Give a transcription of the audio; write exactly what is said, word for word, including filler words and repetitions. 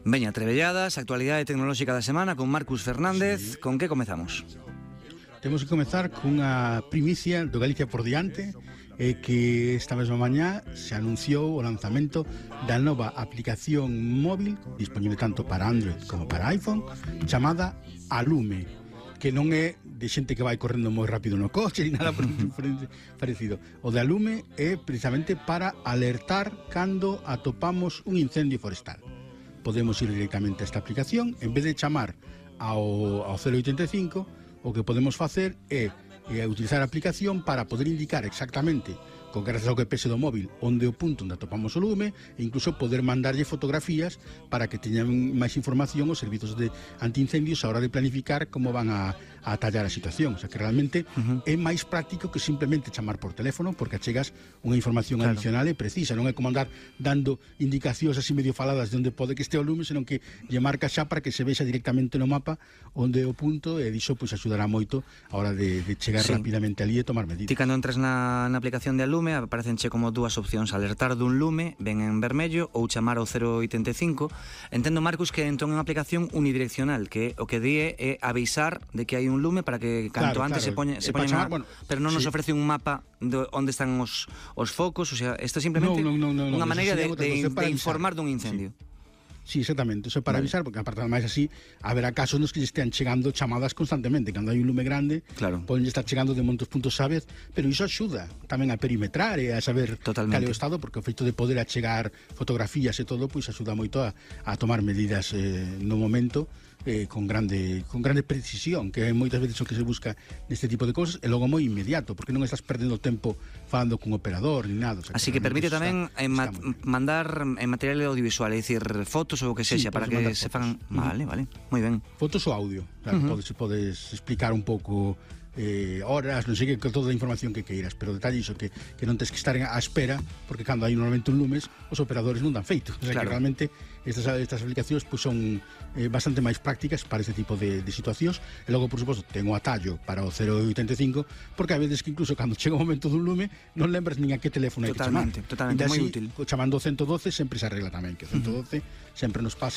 Veña, Trebelladas, actualidade tecnolóxica da semana con Marcus Fernández. Sí. Con que comezamos? Temos que comezar cunha primicia do Galicia por diante, eh, que esta mesma mañá se anunciou o lanzamento da nova aplicación móvil disponible tanto para Android como para iPhone, chamada Alume, que non é de xente que vai correndo moi rápido no coche ni nada parecido. O de Alume é precisamente para alertar cando atopamos un incendio forestal. Podemos ir directamente a esta aplicación, en vez de chamar ao, ao cero oitenta e cinco, o que podemos facer é, é utilizar a aplicación para poder indicar exactamente, con grazas ao G P S do móvil, onde o punto onde atopamos o lume, e incluso poder mandarlle fotografías para que teñan máis información os servizos de antiincendios a hora de planificar como van a, a tallar a situación. O sea que realmente uh-huh. é máis práctico que simplemente chamar por teléfono, porque achegas unha información claro. adicional e precisa. Non é como andar dando indicacións así medio faladas de onde pode que este o lume, senón que lle marca xa para que se vexa directamente no mapa onde é o punto, e diso pois axudará moito a hora de, de chegar sí. rapidamente ali e tomar medidas. Ti cando entras na, na aplicación de Alume aparecenche como dúas opcións: alertar dun lume, ven en vermello, ou chamar ao cero oitenta e cinco. Entendo, Marcos, que entón é unha aplicación unidireccional, que o que di é avisar de que hai un lume para que canto claro, antes claro. se poña, se poña chamar, bueno, pero non nos sí. ofrece un mapa de onde están os, os focos. O sea, isto é simplemente no, no, no, no, unha no, maneira de, de, de informar dun incendio. Sí. Sí, exactamente, eso é para vale. avisar, porque aparte máis así haberá casos nos que lle estean chegando chamadas constantemente. Cando hai un lume grande, claro. poden estar chegando de moitos puntos a vez, pero iso axuda tamén a perimetrar e a saber cal é o estado, porque o feito de poder achegar fotografías e todo, pois axuda moito a, a tomar medidas eh, no momento, eh, con grande con grande precisión, que é moitas veces o que se busca neste tipo de cousas, e logo moi inmediato, porque non estás perdendo tempo falando cun operador ni nada. O sea, así que, que permite tamén está, en ma mandar en material audiovisual, é dicir, fotos ou o que sexa, sí, para que se fan. Vale, vale, moi ben. Fotos ou audio, claro, uh -huh. podes, podes explicar un pouco eh, horas, non sei que, toda a información que queiras, pero detalle iso, que, que non tens que estar á espera, porque cando hai normalmente un lumes, os operadores non dan feito. O sea, claro. que realmente estas, estas aplicacións pues, son eh, bastante máis prácticas para este tipo de, de situacións. E logo, por suposto, ten o atallo para o cero oitenta e cinco, porque a veces que incluso cando chega o momento dun lume non lembras nin a que teléfono hai que chamar. Totalmente, totalmente, moi útil. Chamando o ciento doce sempre se arregla tamén, que o ciento doce uh -huh. sempre nos pasa